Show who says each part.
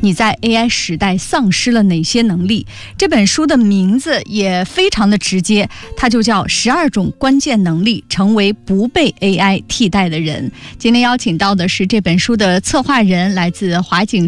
Speaker 1: 你在 AI 时代丧失了哪些能力。这本书的名字也非常的直接，它就叫12种关键能力，成为不被 AI 替代的人。今天邀请到的是这本书的策划人，来自华景